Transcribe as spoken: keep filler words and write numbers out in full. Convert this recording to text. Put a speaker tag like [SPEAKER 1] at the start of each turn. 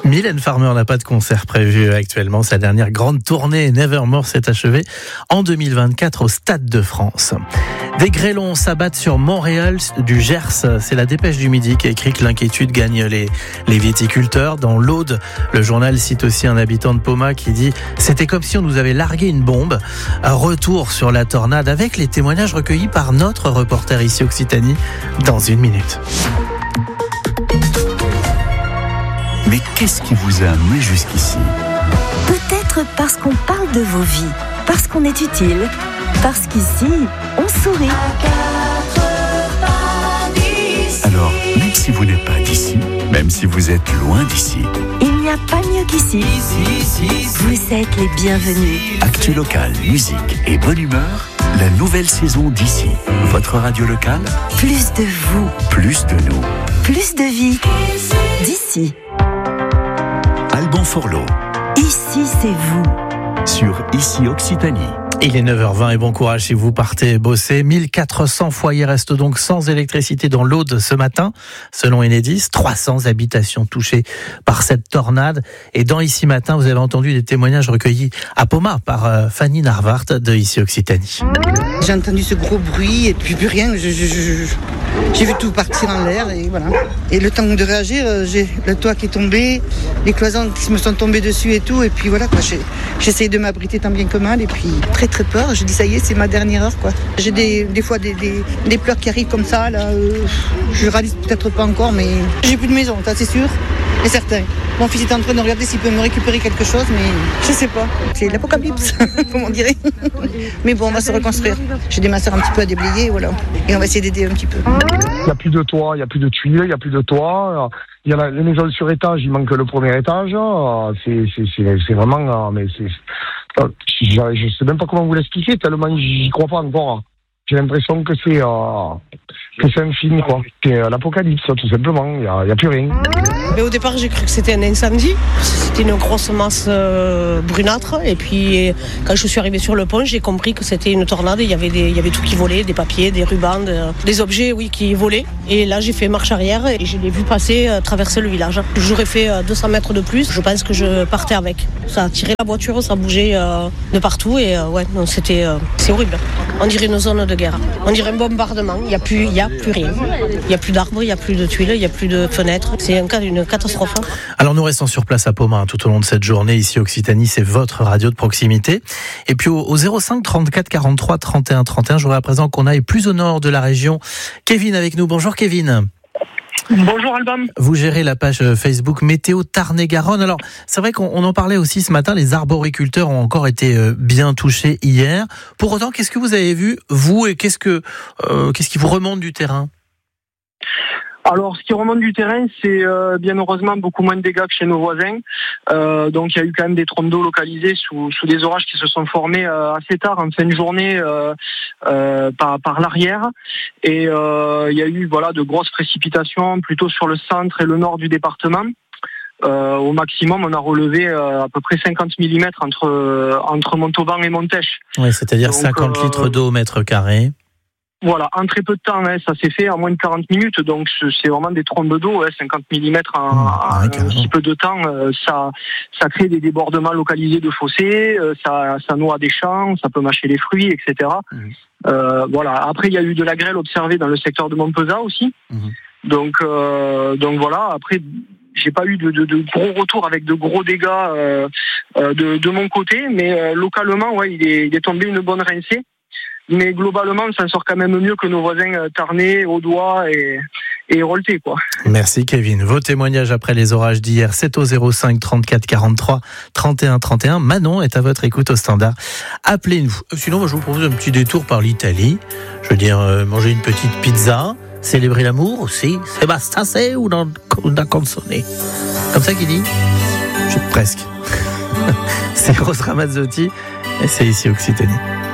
[SPEAKER 1] Mylène Farmer n'a pas de concert prévu actuellement. Sa dernière grande tournée Nevermore s'est achevée en deux mille vingt-quatre au Stade de France. Des grêlons s'abattent sur Montréal du Gers. C'est la Dépêche du Midi qui a écrit que l'inquiétude gagne les, les viticulteurs. Dans l'Aude, le journal cite aussi un habitant de Poma qui dit « C'était comme si on nous avait largué une bombe ». Un retour sur la tornade avec les témoignages recueillis par notre reporter ici Occitanie dans une minute.
[SPEAKER 2] Mais qu'est-ce qui vous a amené jusqu'ici ?
[SPEAKER 3] Peut-être parce qu'on parle de vos vies, parce qu'on est utile, parce qu'ici, on sourit.
[SPEAKER 2] Alors, même si vous n'êtes pas d'ici, même si vous êtes loin d'ici,
[SPEAKER 3] il n'y a pas mieux qu'ici. Vous êtes les bienvenus.
[SPEAKER 2] Actu local, musique et bonne humeur, la nouvelle saison d'ici. Votre radio locale,
[SPEAKER 3] Plus de vous,
[SPEAKER 2] plus de nous.
[SPEAKER 3] plus de vie. D'ici.
[SPEAKER 2] Alban Forlot,
[SPEAKER 3] Ici, c'est vous.
[SPEAKER 2] sur Ici Occitanie.
[SPEAKER 1] Il est neuf heures vingt et bon courage si vous partez bosser. mille quatre cents foyers restent donc sans électricité dans l'Aude ce matin, selon Enedis. trois cents habitations touchées par cette tornade. Et dans Ici Matin, vous avez entendu des témoignages recueillis à Poma par euh, Fanny Narvart de Ici Occitanie.
[SPEAKER 4] J'ai entendu ce gros bruit et puis plus rien. Je, je, je, je- j'ai vu tout partir en l'air et voilà. Et le temps de réagir, euh, j'ai le toit qui est tombé, les cloisons qui me sont tombées dessus et tout. Et puis voilà quoi. J'ai, j'essaye de m'abriter tant bien que mal et puis très très peur. Je dis ça y est, c'est ma dernière heure quoi. J'ai des, des fois des, des, des pleurs qui arrivent comme ça là. euh, je réalise peut-être pas encore, mais j'ai plus de maison, ça c'est sûr et certain. Mon fils est en train de regarder s'il peut me récupérer quelque chose, mais je sais pas. C'est l'apocalypse, comme on dirait. Mais bon, on va se reconstruire. J'ai des masseurs un petit peu à déblayer, voilà. Et on va essayer d'aider un petit peu.
[SPEAKER 5] Il n'y a plus de toit, il n'y a plus de tuiles, il n'y a plus de toit. Il y a la, les maisons sur étage, il manque le premier étage. C'est, c'est, c'est, c'est vraiment... Mais c'est, je ne sais même pas comment vous l'expliquer, tellement j'y crois pas encore. J'ai l'impression que c'est, euh, que c'est un film, quoi. C'est euh, l'apocalypse, tout simplement. Il n'y a, il y a plus rien.
[SPEAKER 6] Mais au départ, j'ai cru que c'était un incendie. C'était une grosse masse euh, brunâtre. Et puis, quand je suis arrivée sur le pont, j'ai compris que c'était une tornade. Il y avait, des, il y avait tout qui volait, des papiers, des rubans, de- des objets, oui, qui volaient. Et là, j'ai fait marche arrière et je l'ai vu passer, euh, traverser le village. J'aurais fait euh, deux cents mètres de plus. Je pense que je partais avec. Ça a tiré la voiture, ça bougeait euh, de partout. Et euh, ouais, non, c'était, euh, c'est horrible. On dirait une zone de guerre. On dirait un bombardement. Il n'y a plus, il y a plus rien. Il n'y a plus d'arbres, il n'y a plus de tuiles, il n'y a plus de fenêtres. C'est un cas d'une catastrophe.
[SPEAKER 1] Alors nous restons sur place à Poma hein, tout au long de cette journée. Ici Occitanie, c'est votre radio de proximité. Et puis au, au zéro cinq trente-quatre quarante-trois trente et un trente et un, je voudrais à présent qu'on aille plus au nord de la région. Kevin avec nous. Bonjour Kevin.
[SPEAKER 7] Bonjour Alban.
[SPEAKER 1] Vous gérez la page Facebook Météo Tarn-et-Garonne. Alors, c'est vrai qu'on on en parlait aussi ce matin, les arboriculteurs ont encore été euh, bien touchés hier. Pour autant, qu'est-ce que vous avez vu, vous, et qu'est-ce que euh, qu'est-ce qui vous remonte du terrain ?
[SPEAKER 7] Alors, ce qui remonte du terrain, c'est euh, bien heureusement beaucoup moins de dégâts que chez nos voisins. Euh, donc, il y a eu quand même des trompes d'eau localisées sous, sous des orages qui se sont formés euh, assez tard, en fin de journée, euh, euh, par, par l'arrière. Et euh, il y a eu voilà de grosses précipitations plutôt sur le centre et le nord du département. Euh, au maximum, on a relevé euh, à peu près cinquante millimètres entre, euh, entre Montauban et Montèche.
[SPEAKER 1] Oui, c'est-à-dire
[SPEAKER 7] Donc,
[SPEAKER 1] cinquante
[SPEAKER 7] euh,
[SPEAKER 1] litres d'eau au mètre carré.
[SPEAKER 7] Voilà, en très peu de temps, hein, ça s'est fait en moins de quarante minutes, donc c'est vraiment des trombes d'eau, hein, cinquante millimètres en,
[SPEAKER 1] Mmh,
[SPEAKER 7] en
[SPEAKER 1] ouais,
[SPEAKER 7] un
[SPEAKER 1] carrément.
[SPEAKER 7] petit peu de temps, euh, ça, ça crée des débordements localisés de fossés, euh, ça, ça noie des champs, ça peut mâcher les fruits, et cetera.
[SPEAKER 1] Mmh.
[SPEAKER 7] Euh, voilà. Après, il y a eu de la grêle observée dans le secteur de Montpezat aussi,
[SPEAKER 1] Mmh.
[SPEAKER 7] donc, euh, donc voilà. Après, j'ai pas eu de, de, de gros retours avec de gros dégâts euh, euh, de, de mon côté, mais euh, localement, ouais, il est, il est tombé une bonne rincée. Mais globalement, on s'en sort quand même mieux que nos voisins euh, Tarnais, Audois et, et Rolleté, quoi.
[SPEAKER 1] Merci Kevin. Vos témoignages après les orages d'hier, c'est au zéro cinq trente-quatre quarante-trois trente et un trente et un. Manon est à votre écoute au standard. Appelez-nous. Sinon, moi, je vous propose un petit détour par l'Italie. Je veux dire, euh, manger une petite pizza, célébrer l'amour aussi. C'est bastassé ou dans una consonne. Comme ça qu'il dit ? Je presque. C'est Rose Ramazzotti et c'est ici Occitanie.